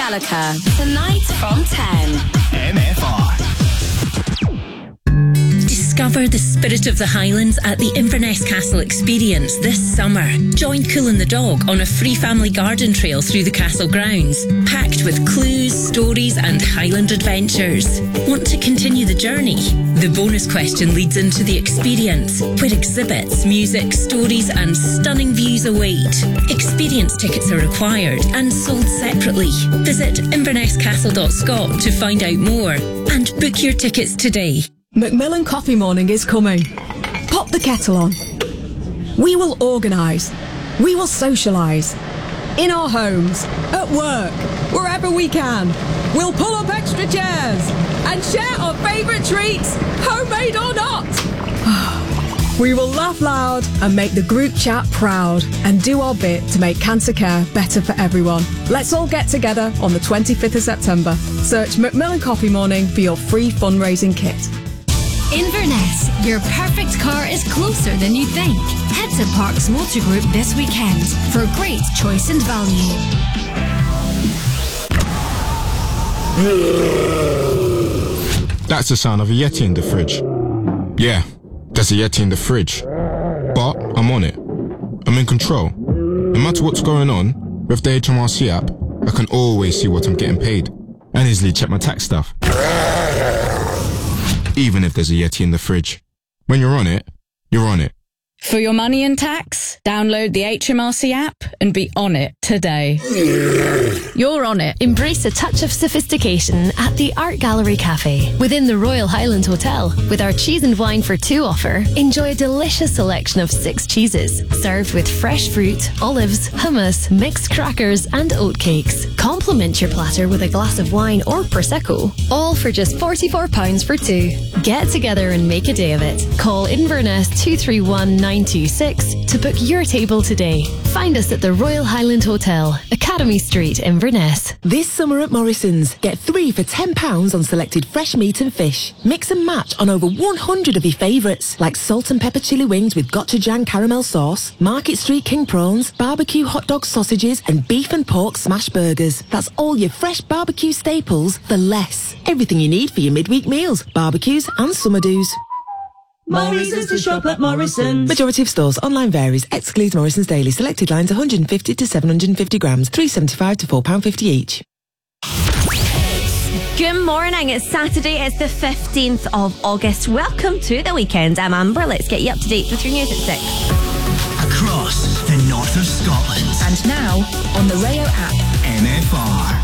Gallagher. Tonight from 10. MFR. Discover the spirit of the Highlands at the Inverness Castle Experience this summer. Join Cool and the Dog on a free family garden trail through the castle grounds, packed with clues, stories and Highland adventures. Want to continue the journey? The bonus question leads into the experience, where exhibits, music, stories and stunning views await. Experience tickets are required and sold separately. Visit invernesscastle.scot to find out more and book your tickets today. Macmillan Coffee Morning is coming. Pop the kettle on. We will organise. We will socialise. In our homes, at work, wherever we can. We'll pull up extra chairs and share our favourite treats, homemade or not. We will laugh loud and make the group chat proud and do our bit to make cancer care better for everyone. Let's all get together on the 25th of September. Search Macmillan Coffee Morning for your free fundraising kit. Inverness, your perfect car is closer than you think. Head to Parks Motor Group this weekend for great choice and value. That's the sound of a Yeti in the fridge. Yeah, there's a Yeti in the fridge. But I'm on it. I'm in control. No matter what's going on, with the HMRC app, I can always see what I'm getting paid and easily check my tax stuff. Even if there's a Yeti in the fridge. When you're on it, you're on it. For your money and tax, download the HMRC app and be on it today. You're on it. Embrace a touch of sophistication at the Art Gallery Cafe within the Royal Highland Hotel. With our cheese and wine for two offer, enjoy a delicious selection of 6 cheeses, served with fresh fruit, olives, hummus, mixed crackers and oatcakes. Complement your platter with a glass of wine or Prosecco, all for just £44 for 2. Get together and make a day of it. Call Inverness 231 926 to book your table today. Find us at the Royal Highland Hotel, Academy Street, Inverness. This summer at Morrison's, get 3 for £10 on selected fresh meat and fish. Mix and match on over 100 of your favourites, like salt and pepper chili wings with gochujang caramel sauce, Market Street king prawns, barbecue hot dog sausages and beef and pork smash burgers. That's all your fresh barbecue staples for less. Everything you need for your midweek meals, barbecues and summer do's. Morrison's to shop at Morrison's. Majority of stores. Online varies. Excludes Morrison's Daily. Selected lines 150 to 750 grams. £3.75 to £4.50 each. Good morning. It's Saturday. It's the 15th of August. Welcome to the weekend. I'm Amber. Let's get you up to date with your news at 6. Across the north of Scotland. And now on the Rayo app. MFR.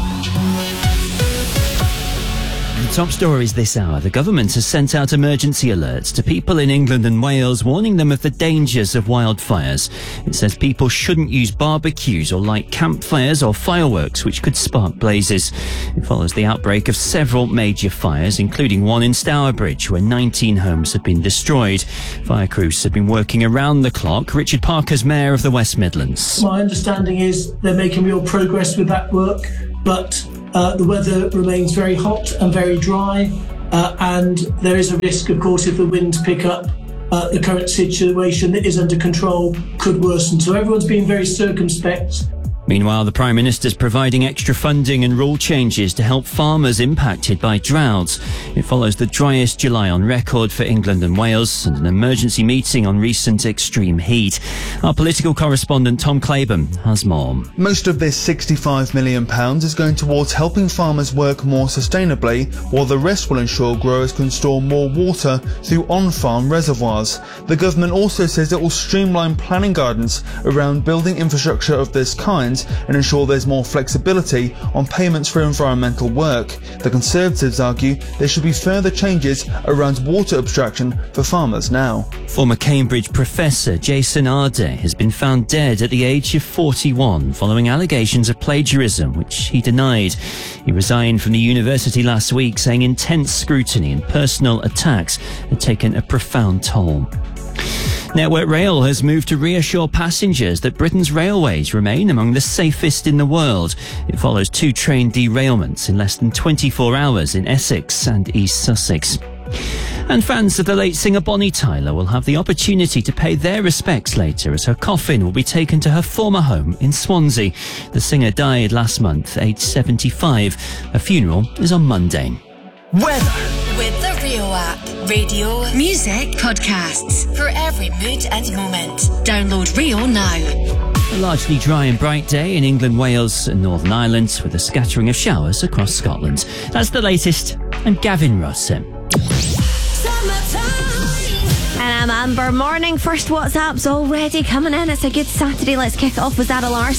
Top stories this hour. The government has sent out emergency alerts to people in England and Wales, warning them of the dangers of wildfires. It says people shouldn't use barbecues or light campfires or fireworks, which could spark blazes. It follows the outbreak of several major fires, including one in Stourbridge, where 19 homes have been destroyed. Fire crews have been working around the clock. Richard Parker's mayor of the West Midlands. My understanding is they're making real progress with that work, but the weather remains very hot and very dry, and there is a risk, of course, if the winds pick up, the current situation that is under control could worsen. So everyone's being very circumspect. Meanwhile, the Prime Minister's providing extra funding and rule changes to help farmers impacted by droughts. It follows the driest July on record for England and Wales and an emergency meeting on recent extreme heat. Our political correspondent Tom Claiborne has more. Most of this £65 million is going towards helping farmers work more sustainably, while the rest will ensure growers can store more water through on-farm reservoirs. The government also says it will streamline planning guidance around building infrastructure of this kind and ensure there's more flexibility on payments for environmental work. The Conservatives argue there should be further changes around water abstraction for farmers now. Former Cambridge professor Jason Arday has been found dead at the age of 41 following allegations of plagiarism, which he denied. He resigned from the university last week, saying intense scrutiny and personal attacks had taken a profound toll. Network Rail has moved to reassure passengers that Britain's railways remain among the safest in the world. It follows 2 train derailments in less than 24 hours in Essex and East Sussex. And fans of the late singer Bonnie Tyler will have the opportunity to pay their respects later as her coffin will be taken to her former home in Swansea. The singer died last month, aged 75. Her funeral is on Monday. Weather. With the Rio app. Radio, music, podcasts. For every mood and moment. Download Rio now. A largely dry and bright day in England, Wales and Northern Ireland with a scattering of showers across Scotland. That's the latest. I'm Gavin Russell. And I'm Amber. Morning. First WhatsApp's already coming in. It's a good Saturday. Let's kick it off with Adele Larson.